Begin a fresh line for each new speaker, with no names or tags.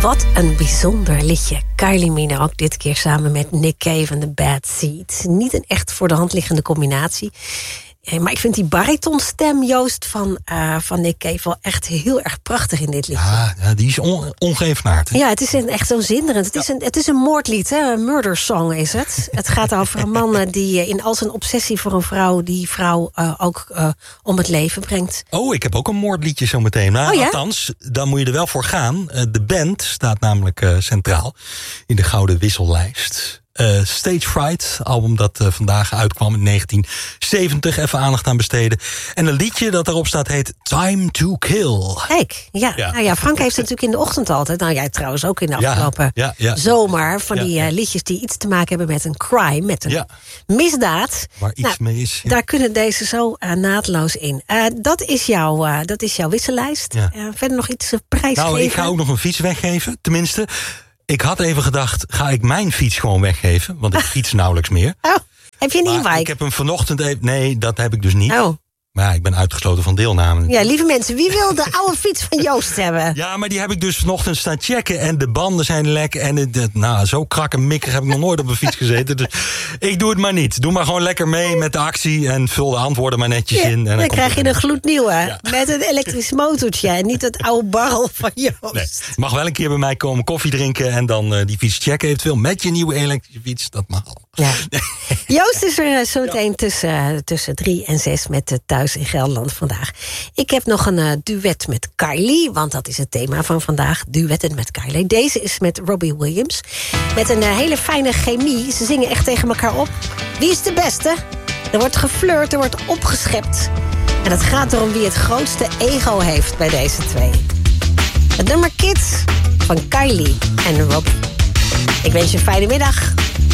Wat een bijzonder liedje. Kylie Minogue, dit keer samen met Nick Cave en The Bad Seeds. Niet een echt voor de hand liggende combinatie. Maar ik vind die baritonstem, Joost, van Nick Cave wel echt heel erg prachtig in dit liedje.
Ja, die is ongeëvenaard.
Ja, het is echt zo zinderend. Het is een moordlied, hè? Een murder song is het. Het gaat over een man die in al zijn obsessie voor een vrouw... die vrouw ook om het leven brengt.
Oh, ik heb ook een moordliedje zo meteen. Maar althans, dan moet je er wel voor gaan. De band staat namelijk centraal in de Gouden Wissellijst. Stage Fright, album dat vandaag uitkwam in 1970. Even aandacht aan besteden. En een liedje dat daarop staat heet Time to Kill.
Kijk, ja. Nou ja, Frank heeft het natuurlijk in de ochtend altijd. Nou, jij trouwens ook in de afgelopen zomer. Van die liedjes die iets te maken hebben met een crime, met een misdaad.
Waar iets mee is. Ja.
Daar kunnen deze zo naadloos in. Dat is jouw wissellijst. Ja. Verder nog iets prijsgeven?
Nou, ik ga ook nog een fiets weggeven. Tenminste, ik had even gedacht, ga ik mijn fiets gewoon weggeven? Want ik fiets nauwelijks meer.
Oh, heb je een e-bike?
Ik heb hem vanochtend even... Nee, dat heb ik dus niet.
Oh.
Maar ja, ik ben uitgesloten van deelname.
Ja, lieve mensen, wie wil de oude fiets van Joost hebben?
Ja, maar die heb ik dus vanochtend staan checken. En de banden zijn lek. En zo krakkemikkig heb ik nog nooit op een fiets gezeten. Dus ik doe het maar niet. Doe maar gewoon lekker mee met de actie. En vul de antwoorden maar netjes in. En
dan krijg je een gloednieuwe. Met een elektrisch motortje. En niet het oude barrel van Joost.
Nee, je mag wel een keer bij mij komen koffie drinken. En dan die fiets checken eventueel. Met je nieuwe elektrische fiets. Dat mag al.
Ja. Joost is er zo meteen tussen 3 en 6 met Thuis in Gelderland vandaag. Ik heb nog een duet met Kylie, want dat is het thema van vandaag. Duetten met Kylie. Deze is met Robbie Williams. Met een hele fijne chemie. Ze zingen echt tegen elkaar op. Wie is de beste? Er wordt geflirt, er wordt opgeschept. En het gaat erom wie het grootste ego heeft bij deze twee. Het nummer Kids van Kylie en Robbie. Ik wens je een fijne middag.